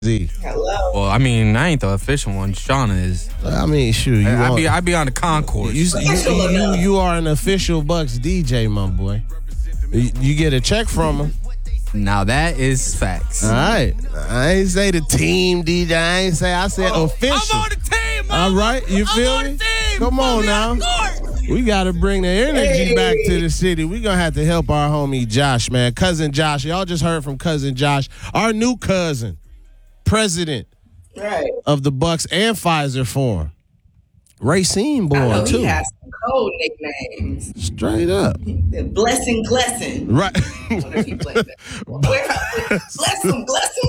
Z. Hello. Well, I mean, I ain't the official one. Shauna is. I mean, shoot, I be on the concourse. You are an official Bucks DJ, my boy. You get a check from him. Now that is facts. All right. I ain't say the team DJ. I said official. I'm on the team, man. All right, you feel me? Come on now. We got to bring the energy back to the city. We going to have to help our homie Josh, man. Cousin Josh. Y'all just heard from Cousin Josh, our new cousin, president of the Bucks and Pfizer Forum. Racine born, too. He has some cold nicknames. Straight up. Blessing. Right. What if he played that? Blessing.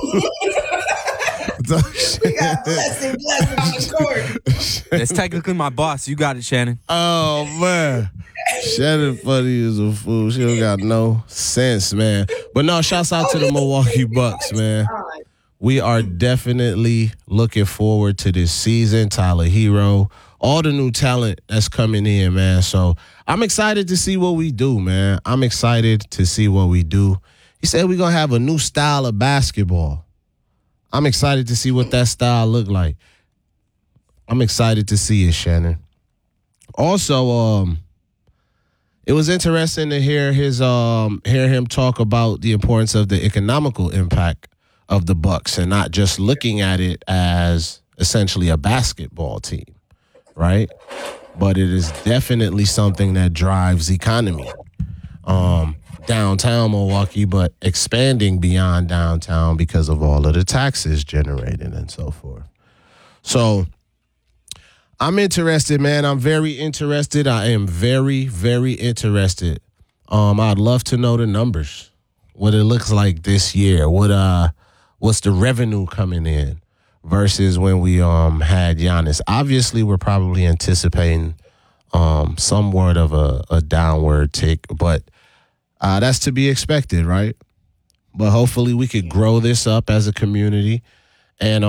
We got blessing on the court. That's technically my boss. You got it, Shannon. Oh, man. Shannon funny as a fool. She don't got no sense, man. But no, shouts out to the Milwaukee Bucks, man. We are definitely looking forward to this season. Tyler Hero, all the new talent that's coming in, man. So I'm excited to see what we do, man. I'm excited to see what we do. He said we're going to have a new style of basketball. I'm excited to see what that style look like. I'm excited to see it, Shannon. Also, it was interesting to hear him talk about the importance of the economical impact of the Bucks and not just looking at it as essentially a basketball team, right? But it is definitely something that drives economy. Downtown Milwaukee, but expanding beyond downtown because of all of the taxes generated and so forth. So I'm interested, man. I'm very interested. I am very, very interested. I'd love to know the numbers, what it looks like this year, what's the revenue coming in versus when we had Giannis. Obviously, we're probably anticipating somewhat of a downward tick, but that's to be expected, right? But hopefully we could grow this up as a community. And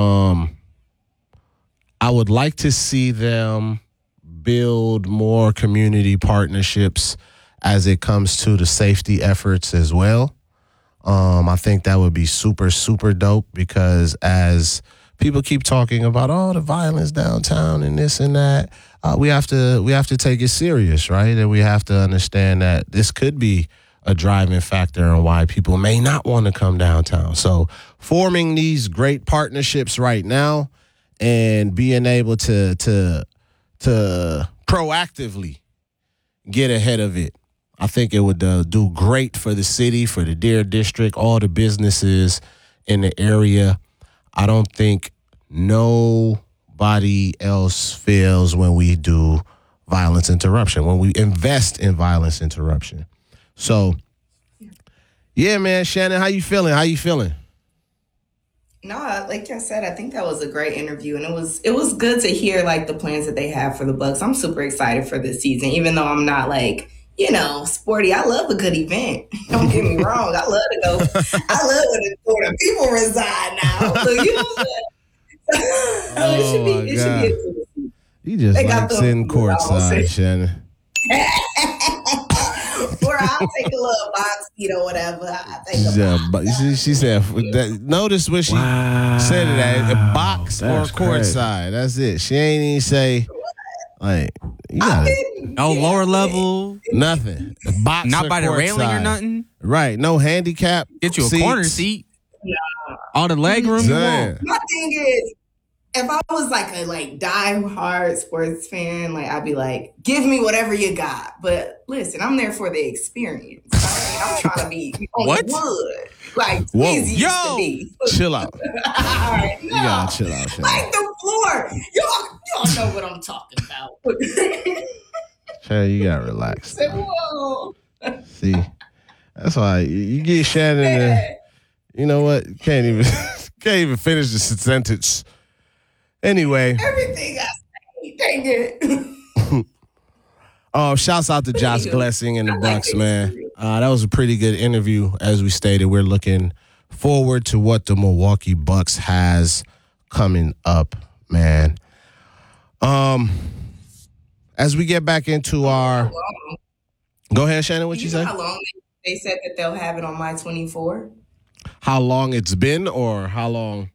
I would like to see them build more community partnerships as it comes to the safety efforts as well. I think that would be super, super dope because as people keep talking about, the violence downtown and this and that, we have to take it serious, right? And we have to understand that this could be a driving factor on why people may not want to come downtown. So forming these great partnerships right now and being able to proactively get ahead of it, I think it would do great for the city, for the Deer District, all the businesses in the area. I don't think nobody else feels when we do violence interruption, when we invest in violence interruption. So, yeah, man, Shannon, how you feeling? No, like I said, I think that was a great interview, and it was good to hear like the plans that they have for the Bucks. I'm super excited for this season, even though I'm not like, sporty. I love a good event. Don't get me wrong. I love to go. I love when the people reside now. So you know what I'm saying? It should be a good season. You just like sitting courtside, Shannon. Or I'll take a little box seat or whatever. She said, notice what she said it at, a box or courtside. That's it. She ain't even say, like, you got no lower level. Nothing. A box not or by the courtside. railing or nothing. Right. No handicap. Get you a seats. corner seat. Yeah. All the leg room you want. My thing is, if I was like a die-hard sports fan, like I'd be like, give me whatever you got. But listen, I'm there for the experience. Right? I'm trying to be on the wood. Like easy used to be. Chill out. All right, you gotta chill out. Like the floor. Y'all know what I'm talking about. Shay, you gotta relax. Whoa. See, that's why you get Shannon. You know what? Can't even finish the sentence. Anyway. Everything I say, dang it. Shouts out to Josh Glessing and the Bucks, man. That was a pretty good interview. As we stated, we're looking forward to what the Milwaukee Bucks has coming up, man. As we get back into our... Go ahead, Shannon, what you say? How long they said that they'll have it on My 24? How long it's been or how long...